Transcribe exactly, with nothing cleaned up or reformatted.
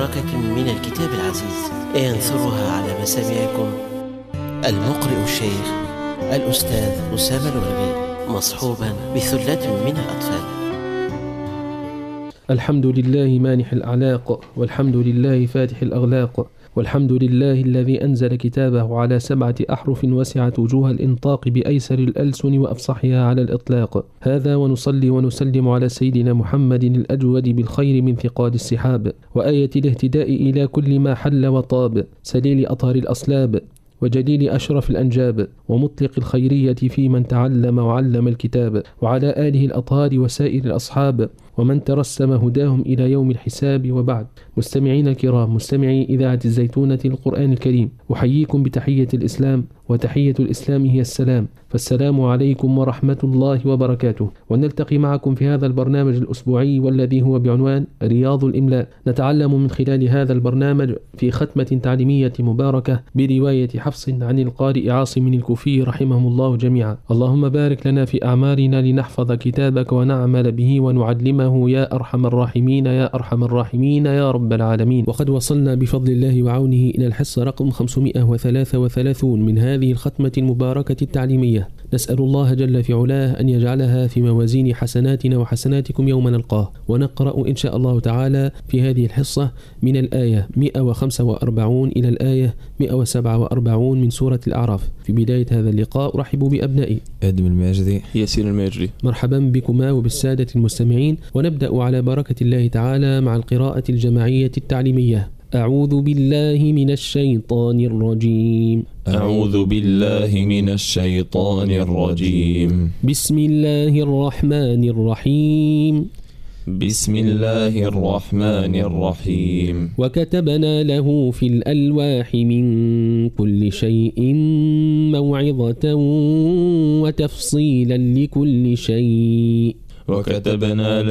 بركة من الكتاب العزيز ينثرها على مسامعكم المقرئ الشيخ الأستاذ أسامة الغربي مصحوبا بثلة من الأطفال. الحمد لله مانح الأعلاق، والحمد لله فاتح الأغلاق، والحمد لله الذي أنزل كتابه على سبعة أحرف وسعت وجوه الإنطاق بأيسر الألسن وأفصحها على الإطلاق. هذا ونصلي ونسلم على سيدنا محمد الأجود بالخير من ثقال السحاب، وآية الاهتداء إلى كل ما حل وطاب، سليل أطهر الأصلاب وجليل أشرف الأنجاب، ومطلق الخيرية في من تعلم وعلم الكتاب، وعلى آله الأطهار وسائر الأصحاب ومن ترسم هداهم إلى يوم الحساب. وبعد، مستمعين الكرام، مستمعي إذاعة الزيتونة القرآن الكريم، أحييكم بتحية الإسلام، وتحية الإسلام هي السلام، فالسلام عليكم ورحمة الله وبركاته. ونلتقي معكم في هذا البرنامج الأسبوعي والذي هو بعنوان رياض الإملاء. نتعلم من خلال هذا البرنامج في ختمة تعليمية مباركة برواية حفص عن القارئ عاصم الكوفي رحمهم الله جميعا. اللهم بارك لنا في أعمارنا لنحفظ كتابك ونعمل به ونعلمه يا أرحم الراحمين يا أرحم الراحمين يا رب العالمين. وقد وصلنا بفضل الله وعونه إلى الحصة رقم خمسمائة وثلاثة وثلاثين من هذه الختمة المباركة التعليمية. نسأل الله جل في علاه أن يجعلها في موازين حسناتنا وحسناتكم يوم نلقاه. ونقرأ إن شاء الله تعالى في هذه الحصة من الآية مئة وخمسة وأربعين إلى الآية مئة وسبعة وأربعين من سورة الأعراف. في بداية هذا اللقاء أرحب بأبنائي آدم الماجدي، ياسين الماجدي. مرحبا بكما وبالسادة المستمعين، ونبدأ على بركة الله تعالى مع القراءة الجماعية التعليمية. أعوذ بالله من الشيطان الرجيم. أعوذ بالله من الشيطان الرجيم. بسم الله الرحمن الرحيم. بسم الله الرحمن الرحيم. وكتبنا له في الألواح من كل شيء موعظة وتفصيلا لكل شيء. وكتبنا